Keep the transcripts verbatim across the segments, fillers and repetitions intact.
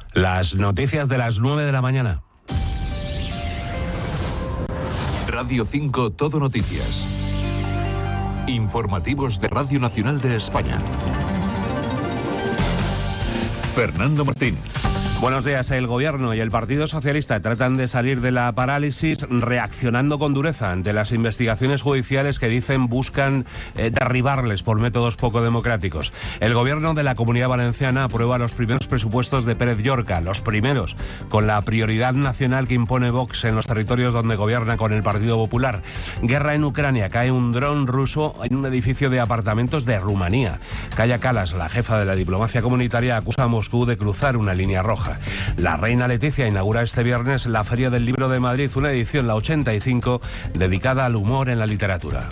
Las noticias de las nueve de la mañana. Radio cinco Todo Noticias. Informativos de Radio Nacional de España. Fernando Martín. Buenos días. El Gobierno y el Partido Socialista tratan de salir de la parálisis reaccionando con dureza ante las investigaciones judiciales que dicen buscan eh, derribarles por métodos poco democráticos. El Gobierno de la Comunidad Valenciana aprueba los primeros presupuestos de Pérez Llorca, los primeros, con la prioridad nacional que impone Vox en los territorios donde gobierna con el Partido Popular. Guerra en Ucrania. Cae un dron ruso en un edificio de apartamentos de Rumanía. Kaja Kallas, la jefa de la diplomacia comunitaria, acusa a Moscú de cruzar una línea roja. La reina Leticia inaugura este viernes la Feria del Libro de Madrid, una edición, la ochenta y cinco, dedicada al humor en la literatura.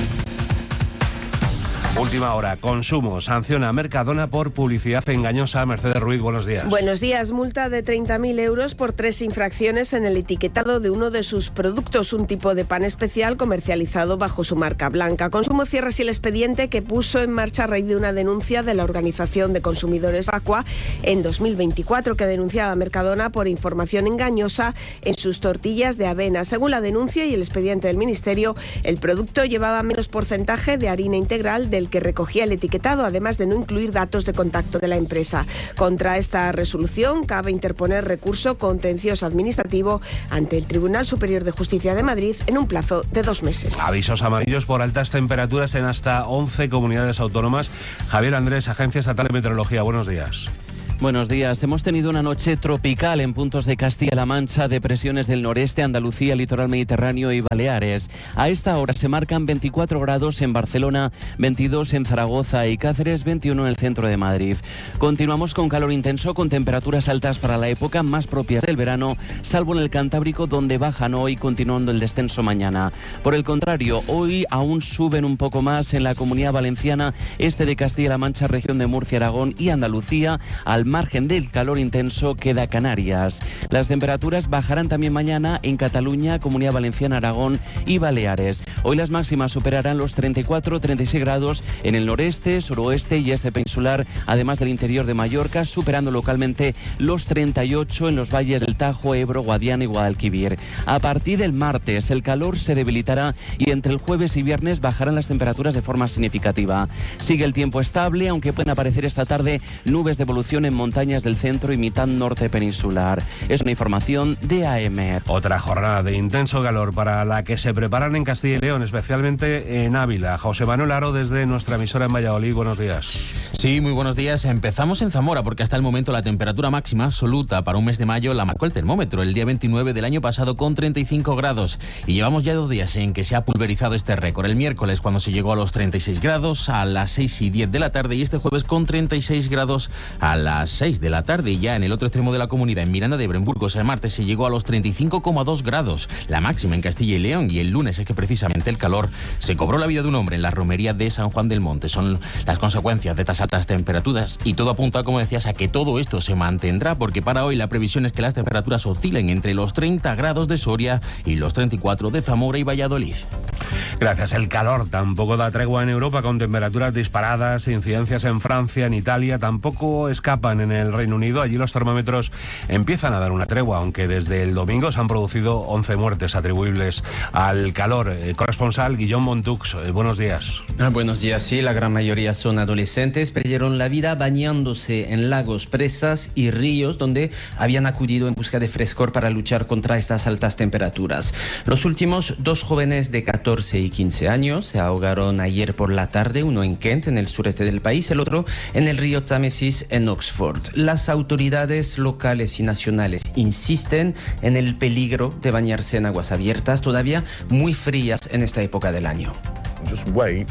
Última hora. Consumo sanciona a Mercadona por publicidad engañosa. Mercedes Ruiz, buenos días. Buenos días. Multa de treinta mil euros por tres infracciones en el etiquetado de uno de sus productos, un tipo de pan especial comercializado bajo su marca blanca. Consumo cierra así el expediente que puso en marcha a raíz de una denuncia de la Organización de Consumidores Vacua en dos mil veinticuatro, que denunciaba a Mercadona por información engañosa en sus tortillas de avena. Según la denuncia y el expediente del Ministerio, el producto llevaba menos porcentaje de harina integral del que recogía el etiquetado, además de no incluir datos de contacto de la empresa. Contra esta resolución cabe interponer recurso contencioso administrativo ante el Tribunal Superior de Justicia de Madrid en un plazo de dos meses. Avisos amarillos por altas temperaturas en hasta once comunidades autónomas. Javier Andrés, Agencia Estatal de Meteorología, buenos días. Buenos días. Hemos tenido una noche tropical en puntos de Castilla-La Mancha, depresiones del noreste, Andalucía, litoral mediterráneo y Baleares. A esta hora se marcan veinticuatro grados en Barcelona, veintidós en Zaragoza y Cáceres, veintiuno en el centro de Madrid. Continuamos con calor intenso, con temperaturas altas para la época, más propias del verano, salvo en el Cantábrico, donde bajan hoy, continuando el descenso mañana. Por el contrario, hoy aún suben un poco más en la Comunidad Valenciana, este de Castilla-La Mancha, región de Murcia, Aragón y Andalucía. Al margen del calor intenso queda Canarias. Las temperaturas bajarán también mañana en Cataluña, Comunidad Valenciana, Aragón y Baleares. Hoy las máximas superarán los treinta y cuatro a treinta y seis grados en el noreste, suroeste y este peninsular, además del interior de Mallorca, superando localmente los treinta y ocho en los valles del Tajo, Ebro, Guadiana y Guadalquivir. A partir del martes el calor se debilitará y entre el jueves y viernes bajarán las temperaturas de forma significativa. Sigue el tiempo estable, aunque pueden aparecer esta tarde nubes de evolución en montañas del centro y mitad norte peninsular. Es una información de A M. Otra jornada de intenso calor para la que se preparan en Castilla y León, especialmente en Ávila. José Manuel Aro, desde nuestra emisora en Valladolid, buenos días. Sí, muy buenos días. Empezamos en Zamora porque hasta el momento la temperatura máxima absoluta para un mes de mayo la marcó el termómetro el día veintinueve del año pasado con treinta y cinco grados y llevamos ya dos días en que se ha pulverizado este récord. El miércoles cuando se llegó a los treinta y seis grados a las seis y diez de la tarde y este jueves con treinta y seis grados a las seis de la tarde. Y ya en el otro extremo de la comunidad, en Miranda de Ebro, en Burgos, el martes se llegó a los treinta y cinco coma dos grados, la máxima en Castilla y León, y el lunes es que precisamente el calor se cobró la vida de un hombre en la romería de San Juan del Monte. Son las consecuencias de estas altas temperaturas y todo apunta, como decías, a que todo esto se mantendrá, porque para hoy la previsión es que las temperaturas oscilen entre los treinta grados de Soria y los treinta y cuatro de Zamora y Valladolid. Gracias. El calor tampoco da tregua en Europa, con temperaturas disparadas, incidencias en Francia, en Italia, tampoco escapan en el Reino Unido. Allí los termómetros empiezan a dar una tregua, aunque desde el domingo se han producido once muertes atribuibles al calor. Eh, corresponsal Guillaume Montux, eh, buenos días. Ah, buenos días, sí, la gran mayoría son adolescentes, perdieron la vida bañándose en lagos, presas y ríos donde habían acudido en busca de frescor para luchar contra estas altas temperaturas. Los últimos dos jóvenes de catorce y quince años se ahogaron ayer por la tarde, uno en Kent, en el sureste del país, el otro en el río Támesis, en Oxford. Las autoridades locales y nacionales insisten en el peligro de bañarse en aguas abiertas, todavía muy frías en esta época del año. Just wait.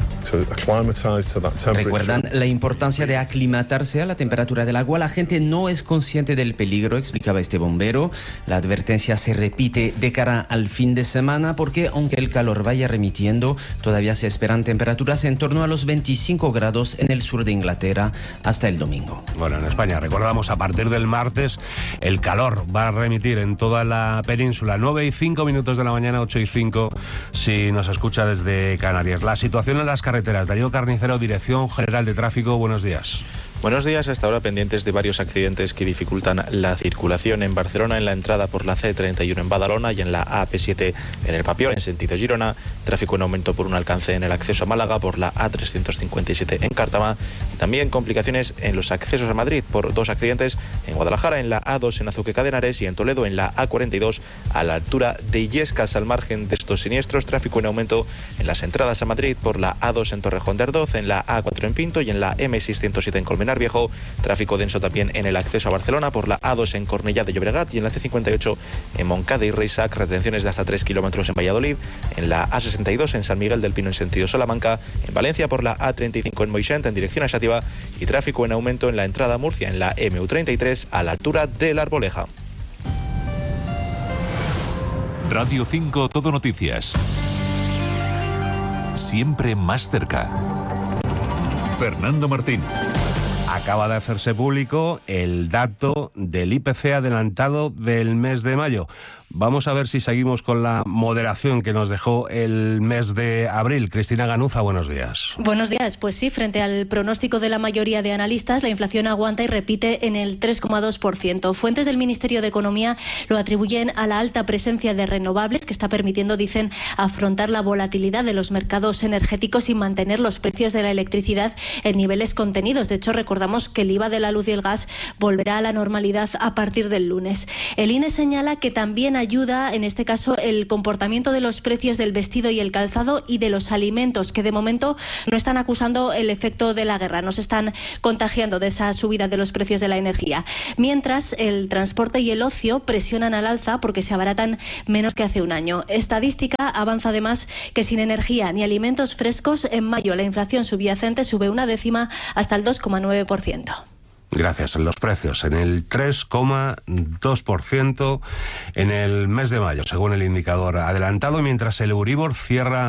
Recuerdan la importancia de aclimatarse a la temperatura del agua. La gente no es consciente del peligro, explicaba este bombero. La advertencia se repite de cara al fin de semana porque, aunque el calor vaya remitiendo, todavía se esperan temperaturas en torno a los veinticinco grados en el sur de Inglaterra hasta el domingo. Bueno, en España, recordamos, a partir del martes el calor va a remitir en toda la península. nueve y cinco minutos de la mañana, ocho y cinco si nos escucha desde Canarias. La situación en las carreteras. Darío Carnicero, Dirección General de Tráfico, buenos días. Buenos días. Hasta ahora pendientes de varios accidentes que dificultan la circulación en Barcelona, en la entrada por la C treinta y uno en Badalona y en la A P siete en el Papiol, en sentido Girona. Tráfico en aumento por un alcance en el acceso a Málaga por la A trescientos cincuenta y siete en Cártama. También complicaciones en los accesos a Madrid por dos accidentes en Guadalajara, en la A dos en Azuqueca de Henares y en Toledo en la A cuarenta y dos a la altura de Illescas. Al margen de estos siniestros, tráfico en aumento en las entradas a Madrid por la A dos en Torrejón de Ardoz, en la A cuatro en Pinto y en la M seiscientos siete en Colmenar Viejo. Tráfico denso también en el acceso a Barcelona por la A dos en Cornellá de Llobregat y en la C cincuenta y ocho en Moncada y Reisac. Retenciones de hasta tres kilómetros en Valladolid, en la A sesenta y dos en San Miguel del Pino en sentido Salamanca, en Valencia por la A treinta y cinco en Moixent en dirección a Xàtiva y tráfico en aumento en la entrada a Murcia en la M U treinta y tres a la altura de La Arboleja. Radio cinco Todo Noticias. Siempre más cerca. Fernando Martín. Acaba de hacerse público el dato del I P C adelantado del mes de mayo. Vamos a ver si seguimos con la moderación que nos dejó el mes de abril. Cristina Ganuza, buenos días. Buenos días. Pues sí, frente al pronóstico de la mayoría de analistas, la inflación aguanta y repite en el tres coma dos por ciento. Fuentes del Ministerio de Economía lo atribuyen a la alta presencia de renovables que está permitiendo, dicen, afrontar la volatilidad de los mercados energéticos y mantener los precios de la electricidad en niveles contenidos. De hecho, recordamos que el I V A de la luz y el gas volverá a la normalidad a partir del lunes. El I N E señala que también ayuda, en este caso, el comportamiento de los precios del vestido y el calzado y de los alimentos, que de momento no están acusando el efecto de la guerra, no se están contagiando de esa subida de los precios de la energía. Mientras, el transporte y el ocio presionan al alza porque se abaratan menos que hace un año. Estadística avanza además que sin energía ni alimentos frescos, en mayo la inflación subyacente sube una décima hasta el dos coma nueve por ciento. Gracias. Los precios en el tres coma dos por ciento en el mes de mayo, según el indicador adelantado, mientras el Euribor cierra